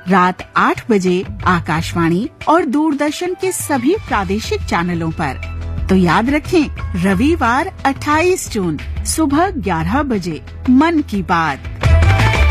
रात 8 बजे आकाशवाणी और दूरदर्शन के सभी प्रादेशिक चैनलों पर। तो याद रखें, रविवार 28 जून सुबह 11 बजे मन की बात।